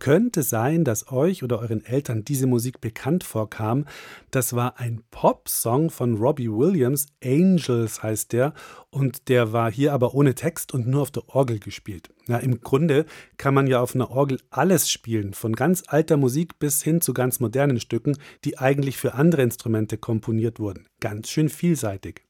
könnte sein, dass euch oder euren Eltern diese Musik bekannt vorkam. Das war ein Popsong von Robbie Williams, Angels heißt der, und der war hier aber ohne Text und nur auf der Orgel gespielt. Ja, im Grunde kann man ja auf einer Orgel alles spielen, von ganz alter Musik bis hin zu ganz modernen Stücken, die eigentlich für andere Instrumente komponiert wurden. Ganz schön vielseitig.